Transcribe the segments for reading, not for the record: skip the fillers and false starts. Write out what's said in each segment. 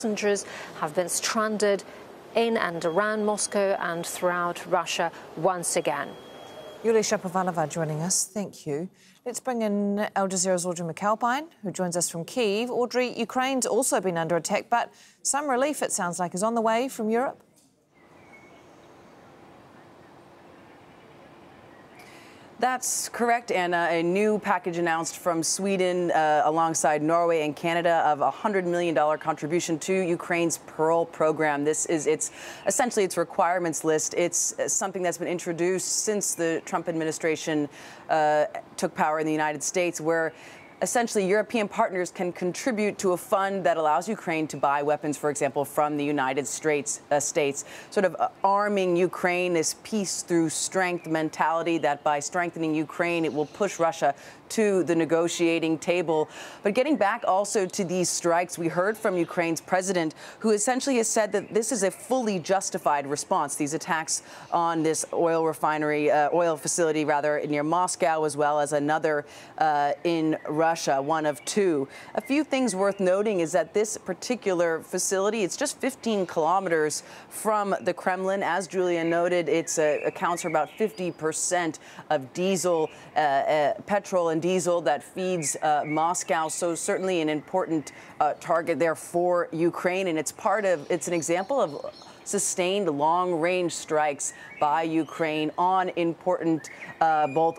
Passengers have been stranded in and around Moscow and throughout Russia once again. Yulia Shapovalova joining us. Thank you. Let's bring in Al Jazeera's Audrey McAlpine, who joins us from Kyiv. Audrey, Ukraine's also been under attack, but some relief, it sounds like, is on the way from Europe. That's correct, Anna. A new package announced from Sweden alongside Norway and Canada of a $100 million contribution to Ukraine's Pearl program. This is essentially its requirements list. It's something that's been introduced since the Trump administration took power in the United States, where essentially European partners can contribute to a fund that allows Ukraine to buy weapons, for example, from the United States, sort of arming Ukraine, this peace through strength mentality that by strengthening Ukraine, it will push Russia to the negotiating table. But getting back also to these strikes, we heard from Ukraine's president, who essentially has said that this is a fully justified response. These attacks on this oil facility near Moscow, as well as another in Russia, one of two. A few things worth noting is that this particular facility, it's just 15 kilometers from the Kremlin. As Julia noted, it accounts for about 50% of diesel, petrol and diesel that feeds Moscow. So certainly an important target there for Ukraine. And it's an example of sustained long-range strikes by Ukraine on important both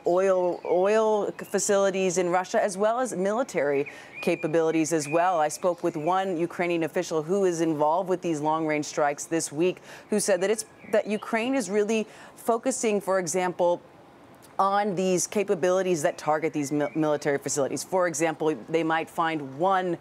oil facilities in Russia as well as military capabilities as well. I spoke with one Ukrainian official who is involved with these long-range strikes this week, who said that Ukraine is really focusing, for example, on these capabilities that target these military facilities. For example, they might find one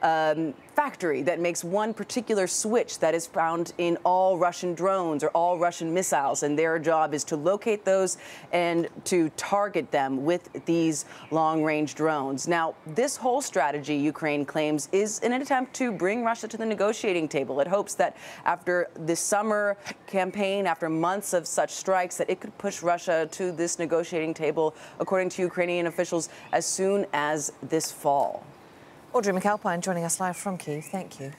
factory that makes one particular switch that is found in all Russian drones or all Russian missiles, and their job is to locate those and to target them with these long-range drones. Now, this whole strategy, Ukraine claims, is in an attempt to bring Russia to the negotiating table. It hopes that after this summer campaign, after months of such strikes, that it could push Russia to this negotiating table, according to Ukrainian officials, as soon as this fall. Audrey McAlpine joining us live from Kyiv. Thank you.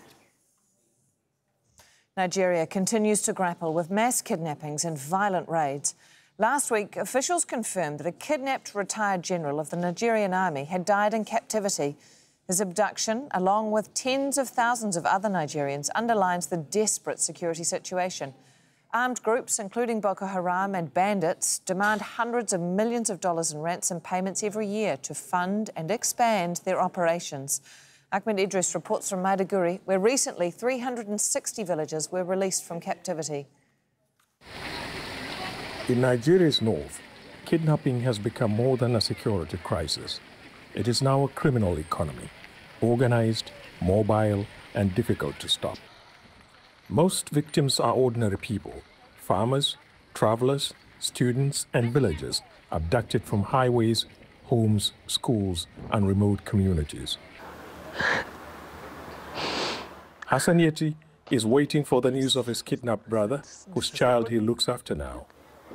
Nigeria continues to grapple with mass kidnappings and violent raids. Last week, officials confirmed that a kidnapped retired general of the Nigerian army had died in captivity. His abduction, along with tens of thousands of other Nigerians, underlines the desperate security situation. Armed groups, including Boko Haram and bandits, demand hundreds of millions of dollars in ransom payments every year to fund and expand their operations. Ahmed Idris reports from Maiduguri, where recently 360 villagers were released from captivity. In Nigeria's north, kidnapping has become more than a security crisis. It is now a criminal economy, organized, mobile, and difficult to stop. Most victims are ordinary people, farmers, travelers, students, and villagers abducted from highways, homes, schools, and remote communities. Hassan Yeti is waiting for the news of his kidnapped brother, whose child he looks after now.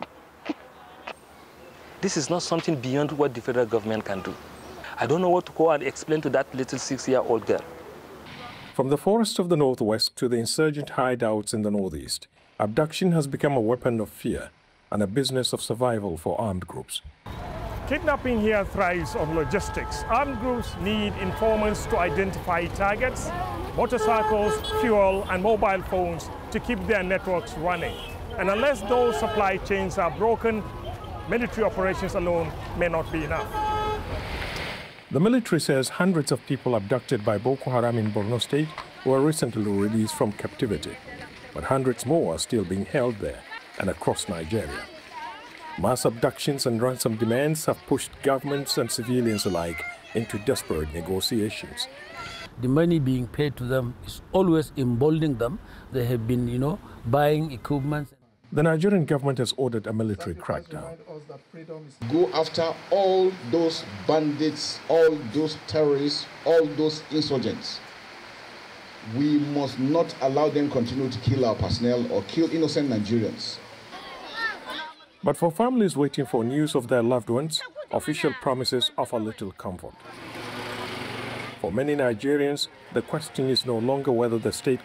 This is not something beyond what the federal government can do. I don't know what to go and explain to that little 6-year-old girl. From the forests of the northwest to the insurgent hideouts in the northeast, abduction has become a weapon of fear and a business of survival for armed groups. Kidnapping here thrives on logistics. Armed groups need informants to identify targets, motorcycles, fuel, and mobile phones to keep their networks running. And unless those supply chains are broken, military operations alone may not be enough. The military says hundreds of people abducted by Boko Haram in Borno State were recently released from captivity, but hundreds more are still being held there and across Nigeria. Mass abductions and ransom demands have pushed governments and civilians alike into desperate negotiations. The money being paid to them is always emboldening them. They have been, buying equipment. The Nigerian government has ordered a military crackdown. Go after all those bandits, all those terrorists, all those insurgents. We must not allow them continue to kill our personnel or kill innocent Nigerians. But for families waiting for news of their loved ones, official promises offer little comfort. For many Nigerians, the question is no longer whether the state